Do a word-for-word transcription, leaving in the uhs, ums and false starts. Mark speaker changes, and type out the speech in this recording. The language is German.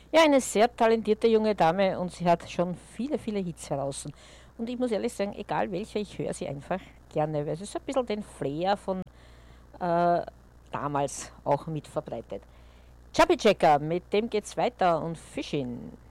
Speaker 1: Ja, eine sehr talentierte junge Dame und sie hat schon viele, viele Hits heraus. Und ich muss ehrlich sagen, egal welche, ich höre sie einfach gerne, weil sie so ein bisschen den Flair von äh, damals auch mit verbreitet. Chubby Checker, mit dem geht's weiter und Fishing.